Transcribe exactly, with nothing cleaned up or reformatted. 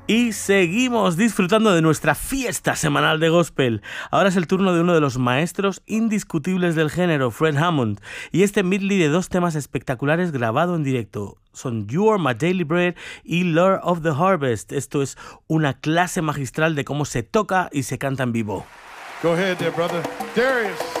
Y seguimos disfrutando de nuestra fiesta semanal de gospel. Ahora es el turno de uno de los maestros indiscutibles del género, Fred Hammond, y este medley de dos temas espectaculares grabado en directo. Son You Are My Daily Bread y Lord of the Harvest. Esto es una clase magistral de cómo se toca y se canta en vivo. Go ahead there, brother. Darius.